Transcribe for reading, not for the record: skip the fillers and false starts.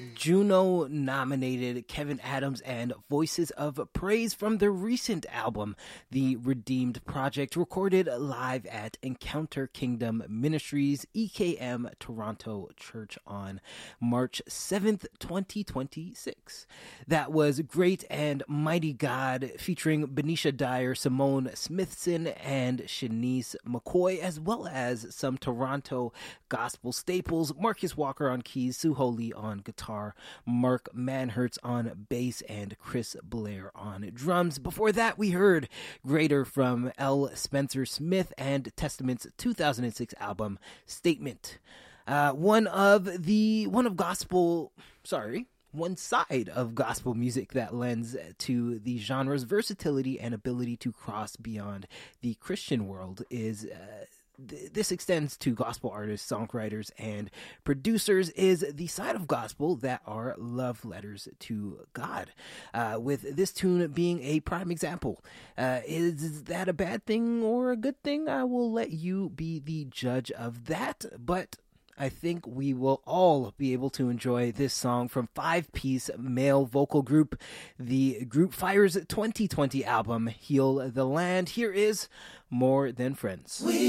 Juno-nominated Kevin Adams and Voices of Praise from their recent album, The Redeemed Project, recorded live at Encounter Kingdom Ministries, EKM Toronto Church on March 7th, 2026. That was Great and Mighty God, featuring Benicia Dyer, Simone Smithson, and Shanice McCoy, as well as some Toronto gospel staples: Marcus Walker on keys, Sue Holy on guitar, Mark Manhertz on bass, and Chris Blair on drums. Before that, we heard Greater from L. Spencer Smith and Testament's 2006 album, Statement. One side of gospel music that lends to the genre's versatility and ability to cross beyond the Christian world is this extends to gospel artists, songwriters, and producers, is the side of gospel that are love letters to God, with this tune being a prime example. Is that a bad thing or a good thing? I will let you be the judge of that, but I think we will all be able to enjoy this song from five-piece male vocal group, the Group Fire's 2020 album, Heal the Land. Here is More Than Friends.